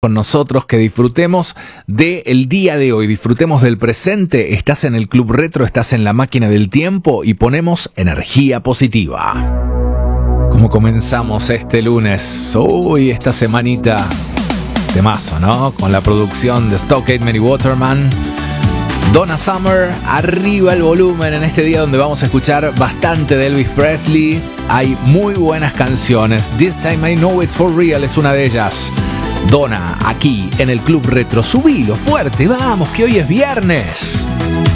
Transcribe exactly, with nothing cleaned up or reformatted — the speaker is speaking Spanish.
con nosotros, que disfrutemos del día de hoy, disfrutemos del presente. Estás en el Club Retro, estás en la máquina del tiempo y ponemos energía positiva. Como comenzamos este lunes, hoy esta semanita, temazo, ¿no? Con la producción de Stockade Mary Waterman, Donna Summer, arriba el volumen en este día donde vamos a escuchar bastante de Elvis Presley. Hay muy buenas canciones. This Time I Know It's For Real es una de ellas. Donna, aquí en el Club Retro. Subilo fuerte, vamos, que hoy es viernes.